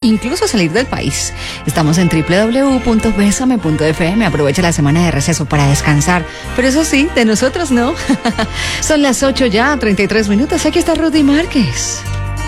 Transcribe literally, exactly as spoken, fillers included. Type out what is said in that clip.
incluso salir del país. Estamos en doble u doble u doble u punto besame punto efe eme. Aprovecha la semana de receso para descansar. Pero eso sí, de nosotros no. Son las ocho ya, treinta y tres minutos. Aquí está Rudy Márquez.